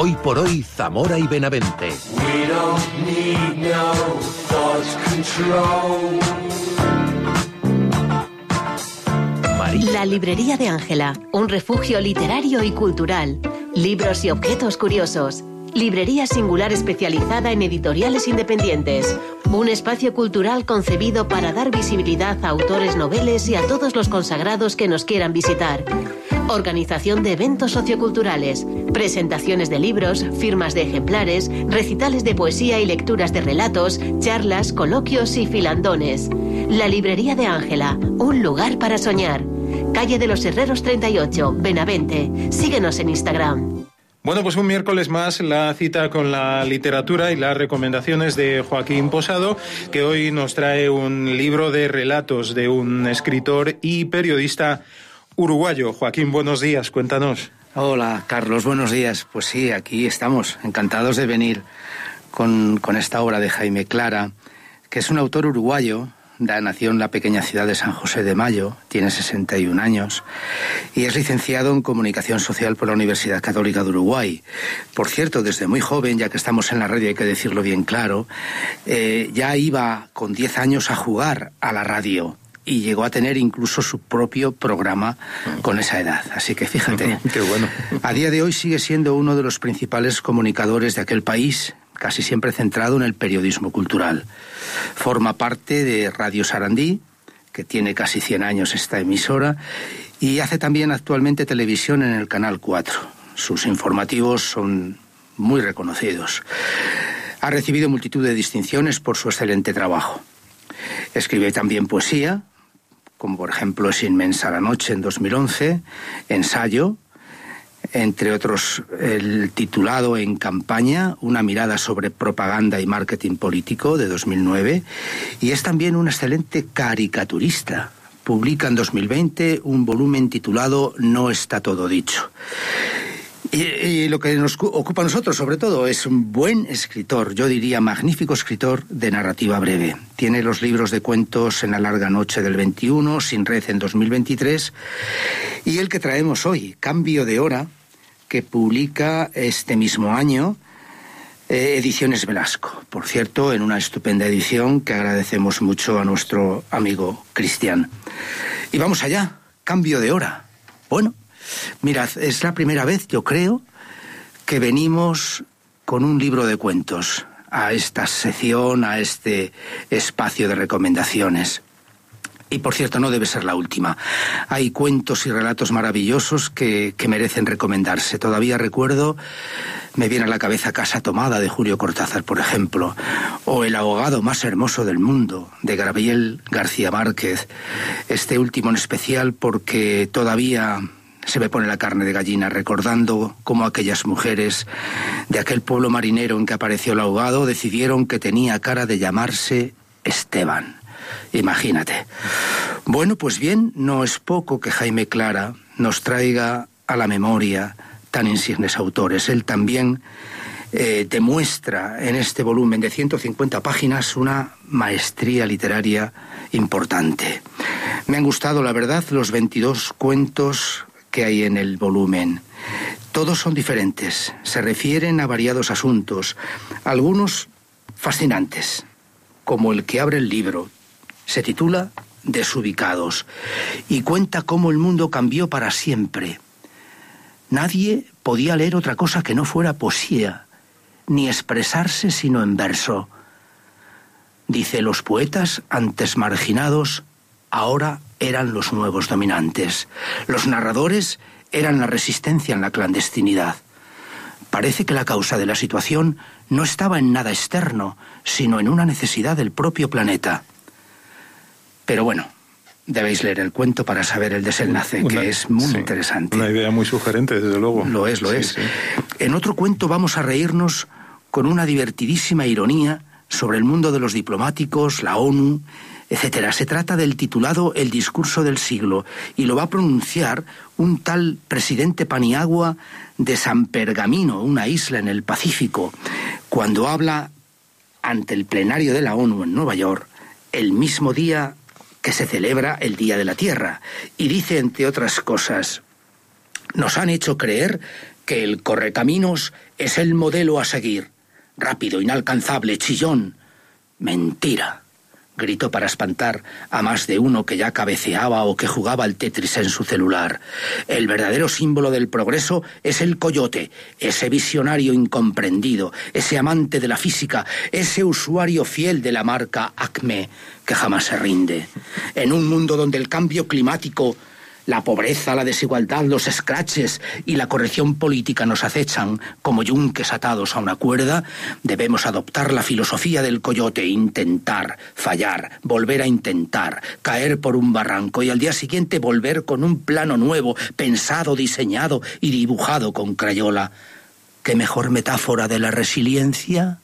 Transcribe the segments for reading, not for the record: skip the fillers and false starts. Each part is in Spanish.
Hoy por hoy, Zamora y Benavente. We don't need no thought control. La librería de Ángela, un refugio literario y cultural. Libros y objetos curiosos. Librería singular especializada en editoriales independientes. Un espacio cultural concebido para dar visibilidad a autores noveles y a todos los consagrados que nos quieran visitar. Organización de eventos socioculturales, presentaciones de libros, firmas de ejemplares, recitales de poesía y lecturas de relatos, charlas, coloquios y filandones. La librería de Ángela, un lugar para soñar. Calle de los Herreros 38, Benavente. Síguenos en Instagram. Bueno, pues un miércoles más la cita con la literatura y las recomendaciones de Joaquín Posado, que hoy nos trae un libro de relatos de un escritor y periodista uruguayo. Joaquín, buenos días, cuéntanos. Hola, Carlos, buenos días. Pues sí, aquí estamos, encantados de venir con esta obra de Jaime Clara, que es un autor uruguayo. Nació en la pequeña ciudad de San José de Mayo, tiene 61 años y es licenciado en Comunicación Social por la Universidad Católica de Uruguay. Por cierto, desde muy joven, ya que estamos en la radio hay que decirlo bien claro, ya iba con 10 años a jugar a la radio y llegó a tener incluso su propio programa con esa edad. Así que fíjate, qué bueno. A día de hoy sigue siendo uno de los principales comunicadores de aquel país, casi siempre centrado en el periodismo cultural. Forma parte de Radio Sarandí, que tiene casi 100 años esta emisora, y hace también actualmente televisión en el Canal 4. Sus informativos son muy reconocidos. Ha recibido multitud de distinciones por su excelente trabajo. Escribe también poesía, como por ejemplo Es inmensa la noche en 2011, ensayo, entre otros el titulado En campaña, una mirada sobre propaganda y marketing político de 2009, y es también un excelente caricaturista. Publica en 2020 un volumen titulado No está todo dicho. Y lo que nos ocupa a nosotros, sobre todo, es un buen escritor, yo diría magnífico escritor de narrativa breve. Tiene los libros de cuentos En la larga noche del 21, Sin red en 2023, y el que traemos hoy, Cambio de hora, que publica este mismo año, Ediciones Velasco. Por cierto, en una estupenda edición que agradecemos mucho a nuestro amigo Cristian. Y vamos allá, Cambio de hora. Bueno, mirad, es la primera vez, yo creo, que venimos con un libro de cuentos a esta sección, a este espacio de recomendaciones. Y por cierto, no debe ser la última. Hay cuentos y relatos maravillosos que merecen recomendarse. Todavía recuerdo, me viene a la cabeza Casa Tomada de Julio Cortázar, por ejemplo, o El ahogado más hermoso del mundo de Gabriel García Márquez. Este último en especial porque todavía se me pone la carne de gallina recordando cómo aquellas mujeres de aquel pueblo marinero en que apareció el ahogado decidieron que tenía cara de llamarse Esteban. Imagínate. Bueno, pues bien, no es poco que Jaime Clara nos traiga a la memoria tan insignes autores. Él también demuestra en este volumen de 150 páginas una maestría literaria importante. Me han gustado, la verdad, los 22 cuentos que hay en el volumen. Todos son diferentes, se refieren a variados asuntos, algunos fascinantes, como el que abre el libro. Se titula Desubicados y cuenta cómo el mundo cambió para siempre. Nadie podía leer otra cosa que no fuera poesía, ni expresarse sino en verso. Dice, los poetas antes marginados ahora eran los nuevos dominantes. Los narradores eran la resistencia en la clandestinidad. Parece que la causa de la situación no estaba en nada externo, sino en una necesidad del propio planeta. Pero bueno, debéis leer el cuento para saber el desenlace, que es muy interesante. Una idea muy sugerente, desde luego. Lo es. Sí. En otro cuento vamos a reírnos con una divertidísima ironía sobre el mundo de los diplomáticos, la ONU, etcétera. Se trata del titulado El discurso del siglo, y lo va a pronunciar un tal presidente Paniagua de San Pergamino, una isla en el Pacífico, cuando habla ante el plenario de la ONU en Nueva York, el mismo día que se celebra el Día de la Tierra, y dice, entre otras cosas, nos han hecho creer que el correcaminos es el modelo a seguir. Rápido, inalcanzable, chillón. Mentira, gritó para espantar a más de uno que ya cabeceaba o que jugaba al Tetris en su celular. El verdadero símbolo del progreso es el coyote, ese visionario incomprendido, ese amante de la física, ese usuario fiel de la marca Acme, que jamás se rinde. En un mundo donde el cambio climático, la pobreza, la desigualdad, los escraches y la corrección política nos acechan como yunques atados a una cuerda, debemos adoptar la filosofía del coyote, intentar, fallar, volver a intentar, caer por un barranco y al día siguiente volver con un plano nuevo, pensado, diseñado y dibujado con crayola. ¿Qué mejor metáfora de la resiliencia?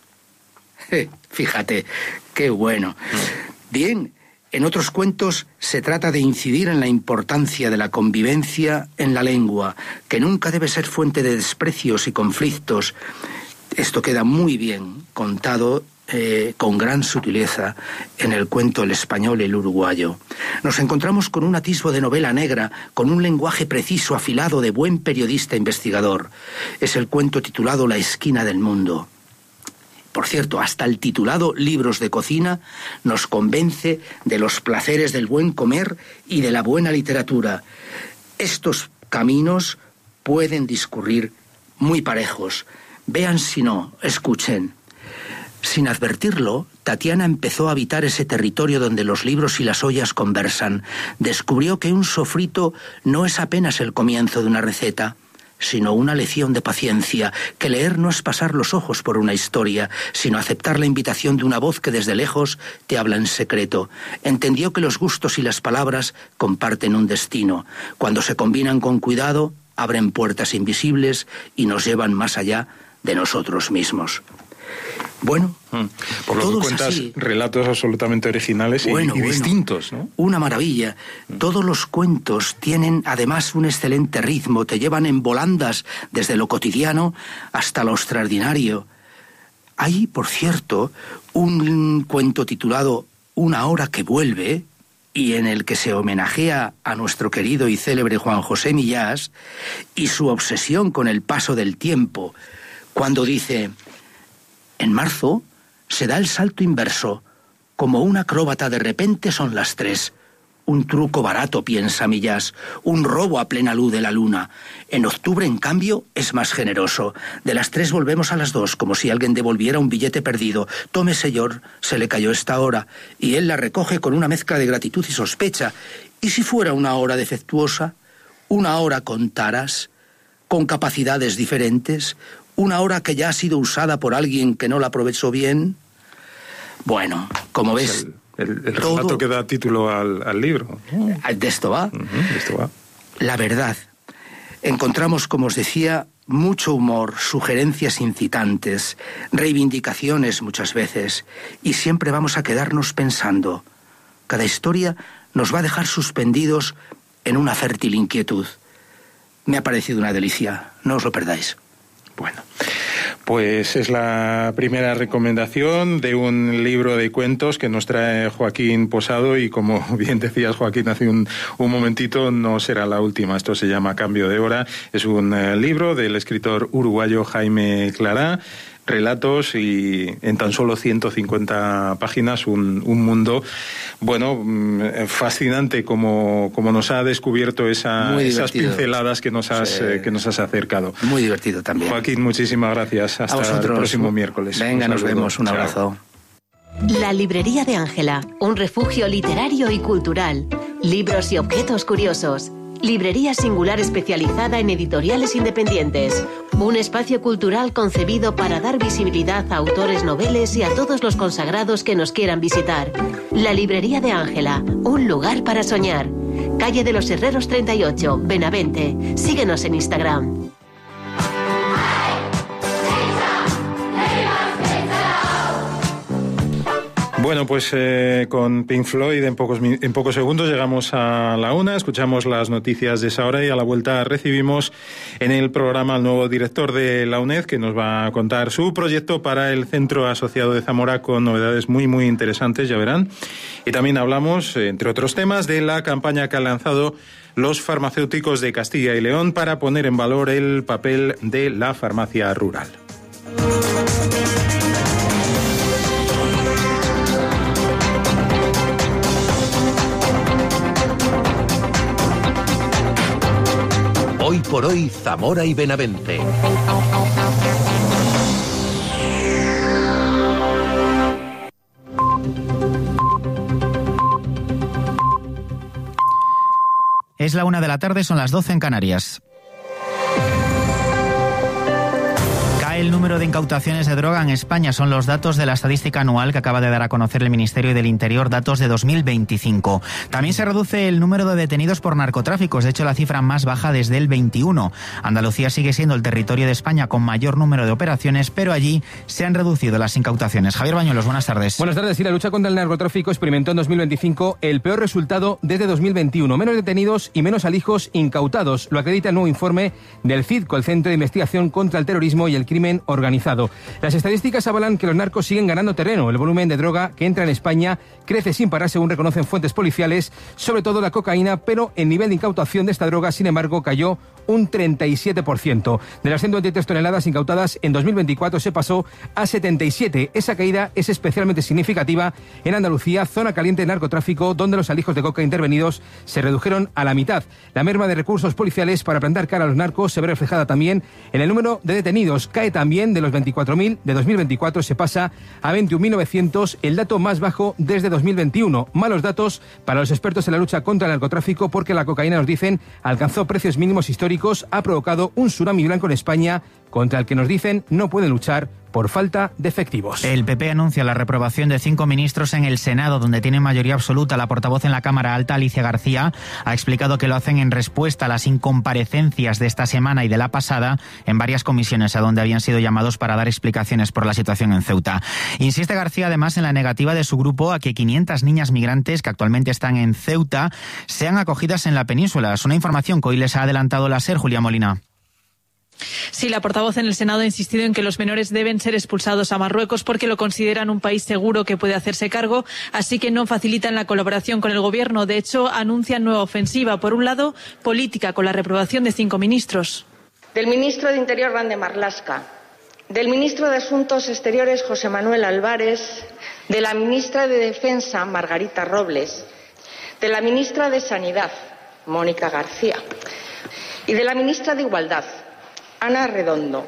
Fíjate, qué bueno. Bien. En otros cuentos se trata de incidir en la importancia de la convivencia en la lengua, que nunca debe ser fuente de desprecios y conflictos. Esto queda muy bien contado con gran sutileza en el cuento El español y el uruguayo. Nos encontramos con un atisbo de novela negra, con un lenguaje preciso, afilado, de buen periodista investigador. Es el cuento titulado La esquina del mundo. Por cierto, hasta el titulado Libros de cocina nos convence de los placeres del buen comer y de la buena literatura. Estos caminos pueden discurrir muy parejos. Vean si no, escuchen. Sin advertirlo, Tatiana empezó a habitar ese territorio donde los libros y las ollas conversan. Descubrió que un sofrito no es apenas el comienzo de una receta, sino una lección de paciencia, que leer no es pasar los ojos por una historia, sino aceptar la invitación de una voz que desde lejos te habla en secreto. Entendió que los gustos y las palabras comparten un destino. Cuando se combinan con cuidado, abren puertas invisibles y nos llevan más allá de nosotros mismos. Bueno, por lo que cuentas, relatos absolutamente originales y distintos, ¿no? Una maravilla. Todos los cuentos tienen además un excelente ritmo, te llevan en volandas desde lo cotidiano hasta lo extraordinario. Hay, por cierto, un cuento titulado Una hora que vuelve, y en el que se homenajea a nuestro querido y célebre Juan José Millás y su obsesión con el paso del tiempo, cuando dice: en marzo se da el salto inverso. Como un acróbata de repente son las 3. Un truco barato, piensa Millás. Un robo a plena luz de la luna. En octubre, en cambio, es más generoso. De las 3 volvemos a las 2, como si alguien devolviera un billete perdido. Tome, señor, se le cayó esta hora. Y él la recoge con una mezcla de gratitud y sospecha. ¿Y si fuera una hora defectuosa? ¿Una hora con taras? ¿Con capacidades diferentes? ¿Una hora que ya ha sido usada por alguien que no la aprovechó bien? Bueno, como ves... El relato que da título al libro. De esto va. De esto va. La verdad. Encontramos, como os decía, mucho humor, sugerencias incitantes, reivindicaciones muchas veces, y siempre vamos a quedarnos pensando. Cada historia nos va a dejar suspendidos en una fértil inquietud. Me ha parecido una delicia, no os lo perdáis. Bueno, pues es la primera recomendación de un libro de cuentos que nos trae Joaquín Posado, y como bien decías, Joaquín, hace un momentito, no será la última. Esto se llama Cambio de Hora. Es un libro del escritor uruguayo Jaime Clará. Relatos y en tan solo 150 páginas un mundo, bueno, fascinante, como nos ha descubierto esas pinceladas que nos has acercado. Muy divertido también. Joaquín, muchísimas gracias. Hasta el próximo miércoles. Venga, nos vemos. Un abrazo. La librería de Ángela, un refugio literario y cultural. Libros y objetos curiosos. Librería singular especializada en editoriales independientes. Un espacio cultural concebido para dar visibilidad a autores noveles y a todos los consagrados que nos quieran visitar. La librería de Ángela, un lugar para soñar. Calle de los Herreros 38, Benavente. Síguenos en Instagram. Bueno, pues con Pink Floyd en pocos segundos llegamos a la 1, escuchamos las noticias de esa hora y a la vuelta recibimos en el programa al nuevo director de la UNED, que nos va a contar su proyecto para el Centro Asociado de Zamora con novedades muy muy interesantes, ya verán. Y también hablamos, entre otros temas, de la campaña que han lanzado los farmacéuticos de Castilla y León para poner en valor el papel de la farmacia rural. Hoy por hoy, Zamora y Benavente. Es la 1 de la tarde, son las 12 en Canarias. El número de incautaciones de droga en España son los datos de la estadística anual que acaba de dar a conocer el Ministerio del Interior, datos de 2025. También se reduce el número de detenidos por narcotráficos, de hecho la cifra más baja desde el 21. Andalucía sigue siendo el territorio de España con mayor número de operaciones, pero allí se han reducido las incautaciones. Javier Bañuelos, buenas tardes. Buenas tardes. Sí, la lucha contra el narcotráfico experimentó en 2025 el peor resultado desde 2021. Menos detenidos y menos alijos incautados. Lo acredita el nuevo informe del CIDCO, el Centro de Investigación contra el Terrorismo y el Crimen Organizado. Las estadísticas avalan que los narcos siguen ganando terreno. El volumen de droga que entra en España crece sin parar, según reconocen fuentes policiales, sobre todo la cocaína, pero el nivel de incautación de esta droga, sin embargo, cayó un 37%. De las 123 toneladas incautadas en 2024 se pasó a 77. Esa caída es especialmente significativa en Andalucía, zona caliente de narcotráfico, donde los alijos de coca intervenidos se redujeron a la mitad. La merma de recursos policiales para plantar cara a los narcos se ve reflejada también en el número de detenidos. Cae también de los 24.000 de 2024, se pasa a 21.900, el dato más bajo desde 2021. Malos datos para los expertos en la lucha contra el narcotráfico, porque la cocaína, nos dicen, alcanzó precios mínimos históricos, ha provocado un tsunami blanco en España contra el que, nos dicen, no pueden luchar por falta de efectivos. El PP anuncia la reprobación de 5 ministros en el Senado, donde tiene mayoría absoluta. La portavoz en la Cámara Alta, Alicia García, ha explicado que lo hacen en respuesta a las incomparecencias de esta semana y de la pasada en varias comisiones a donde habían sido llamados para dar explicaciones por la situación en Ceuta. Insiste García además en la negativa de su grupo a que 500 niñas migrantes que actualmente están en Ceuta sean acogidas en la península. Es una información que hoy les ha adelantado la SER, Julia Molina. Sí, la portavoz en el Senado ha insistido en que los menores deben ser expulsados a Marruecos porque lo consideran un país seguro que puede hacerse cargo, así que no facilitan la colaboración con el Gobierno. De hecho, anuncian nueva ofensiva. Por un lado, política, con la reprobación de 5 ministros. Del ministro de Interior, Grande Marlaska, del ministro de Asuntos Exteriores, José Manuel Álvarez, de la ministra de Defensa, Margarita Robles, de la ministra de Sanidad, Mónica García, y de la ministra de Igualdad, Ana Redondo.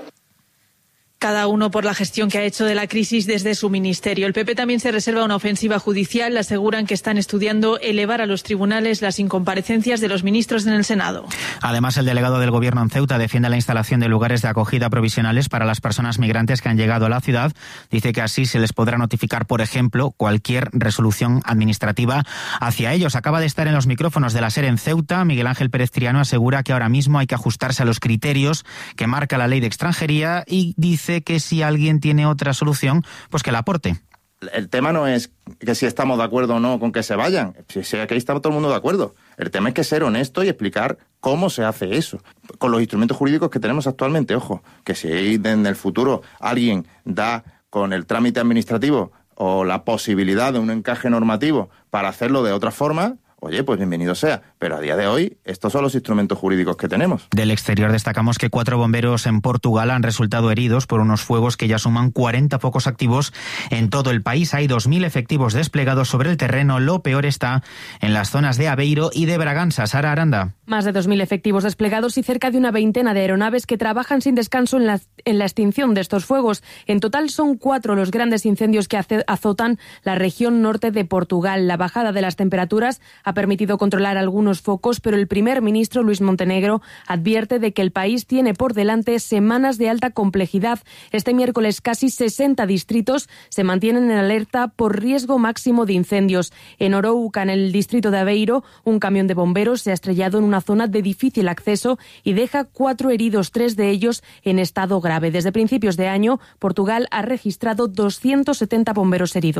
Cada uno por la gestión que ha hecho de la crisis desde su ministerio. El PP también se reserva una ofensiva judicial. Aseguran que están estudiando elevar a los tribunales las incomparecencias de los ministros en el Senado. Además, el delegado del Gobierno en Ceuta defiende la instalación de lugares de acogida provisionales para las personas migrantes que han llegado a la ciudad. Dice que así se les podrá notificar, por ejemplo, cualquier resolución administrativa hacia ellos. Acaba de estar en los micrófonos de la SER en Ceuta. Miguel Ángel Pérez Triano asegura que ahora mismo hay que ajustarse a los criterios que marca la ley de extranjería y dice que si alguien tiene otra solución, pues que la aporte. El tema no es que si estamos de acuerdo o no con que se vayan. Si aquí está todo el mundo de acuerdo. El tema es que ser honesto y explicar cómo se hace eso. Con los instrumentos jurídicos que tenemos actualmente, ojo, que si en el futuro alguien da con el trámite administrativo o la posibilidad de un encaje normativo para hacerlo de otra forma, oye, pues bienvenido sea. Pero a día de hoy, estos son los instrumentos jurídicos que tenemos. Del exterior destacamos que 4 bomberos en Portugal han resultado heridos por unos fuegos que ya suman 40 focos activos en todo el país. Hay 2.000 efectivos desplegados sobre el terreno. Lo peor está en las zonas de Aveiro y de Braganza. Sara Aranda. Más de 2.000 efectivos desplegados y cerca de una veintena de aeronaves que trabajan sin descanso en la extinción de estos fuegos. En total son 4 los grandes incendios que azotan la región norte de Portugal. La bajada de las temperaturas ha permitido controlar algunos focos, pero el primer ministro Luis Montenegro advierte de que el país tiene por delante semanas de alta complejidad. Este miércoles casi 60 distritos se mantienen en alerta por riesgo máximo de incendios. En Orouca, en el distrito de Aveiro, un camión de bomberos se ha estrellado en una zona de difícil acceso y deja 4 heridos, 3 de ellos en estado grave. Desde principios de año, Portugal ha registrado 270 bomberos heridos.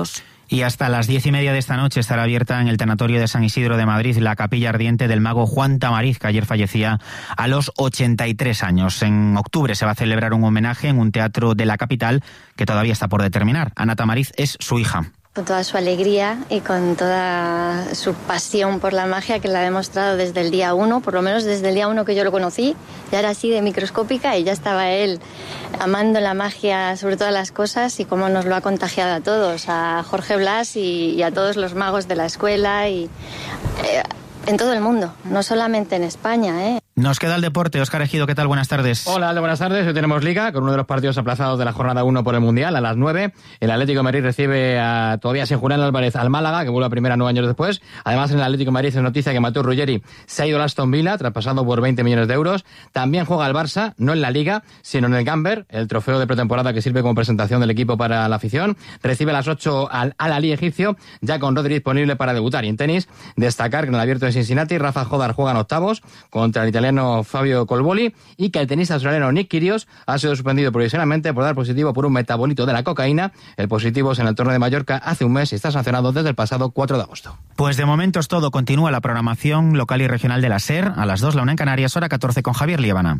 Y hasta las 10:30 de esta noche estará abierta en el Tanatorio de San Isidro de Madrid la capilla ardiente del mago Juan Tamariz, que ayer fallecía a los 83 años. En octubre se va a celebrar un homenaje en un teatro de la capital que todavía está por determinar. Ana Tamariz es su hija. Con toda su alegría y con toda su pasión por la magia, que la ha demostrado desde el día 1, por lo menos desde el día 1 que yo lo conocí. Ya era así de microscópica y ya estaba él amando la magia sobre todas las cosas, y cómo nos lo ha contagiado a todos, a Jorge Blas y a todos los magos de la escuela y en todo el mundo, no solamente en España, Nos queda el deporte. Óscar Ejido, ¿qué tal? Buenas tardes. Hola, buenas tardes. Hoy tenemos Liga, con uno de los partidos aplazados de la jornada 1 por el Mundial, a las 9. El Atlético de Madrid recibe todavía sin Julián Álvarez al Málaga, que vuelve a primera 9 años después. Además, en el Atlético de Madrid es noticia que Mateo Ruggeri se ha ido al Aston Villa, traspasado por 20 millones de euros. También juega el Barça, no en la Liga, sino en el Gamber, el trofeo de pretemporada que sirve como presentación del equipo para la afición. Recibe a las 8 al Al-Ahly egipcio, ya con Rodri disponible para debutar. Y en tenis, destacar que en el Abierto de Cincinnati, Rafa Jodar juega en octavos contra el italiano Fabio Colboli, y que el tenista australiano Nick Kyrgios ha sido suspendido provisionalmente por dar positivo por un metabolito de la cocaína. El positivo es en el torneo de Mallorca hace un mes y está sancionado desde el pasado 4 de agosto. Pues de momento es todo. Continúa la programación local y regional de la SER. A las 2, la 1 en Canarias, hora 14 con Javier Liébana.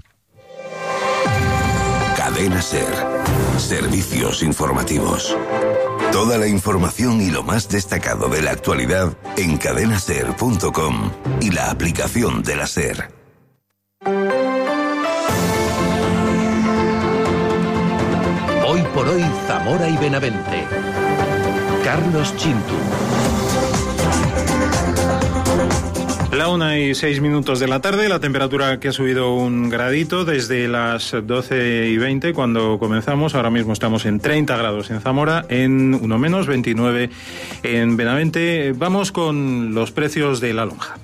Cadena SER. Servicios informativos. Toda la información y lo más destacado de la actualidad en cadenaser.com y la aplicación de la SER. Hoy por hoy, Zamora y Benavente. Carlos Chintu. La 1:06 de la tarde, la temperatura que ha subido 1 gradito desde las 12:20 cuando comenzamos. Ahora mismo estamos en 30 grados en Zamora, en 1 menos, 29 en Benavente. Vamos con los precios de la lonja.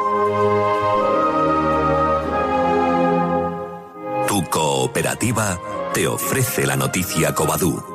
Tu cooperativa te ofrece la noticia Covadú.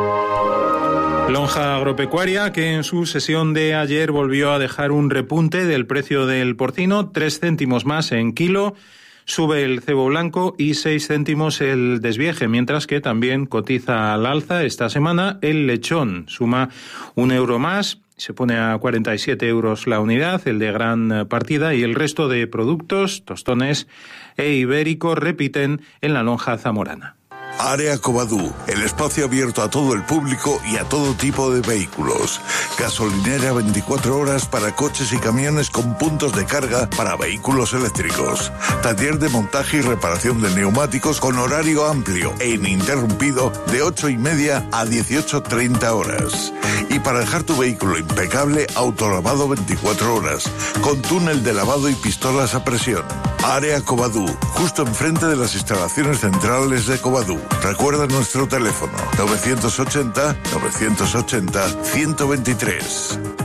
Lonja agropecuaria, que en su sesión de ayer volvió a dejar un repunte del precio del porcino, 3 céntimos más en kilo. Sube el cebo blanco y 6 céntimos el desvieje, mientras que también cotiza al alza esta semana el lechón. Suma 1 euro más, se pone a 47 euros la unidad, el de gran partida, y el resto de productos, tostones e ibérico, repiten en la lonja zamorana. Área Covadú, el espacio abierto a todo el público y a todo tipo de vehículos. Gasolinera 24 horas para coches y camiones con puntos de carga para vehículos eléctricos. Taller de montaje y reparación de neumáticos con horario amplio e ininterrumpido de 8:30 a 18:30 horas. Y para dejar tu vehículo impecable, autolavado 24 horas, con túnel de lavado y pistolas a presión. Área Covadú, justo enfrente de las instalaciones centrales de Covadú. Recuerda nuestro teléfono 980 980 123.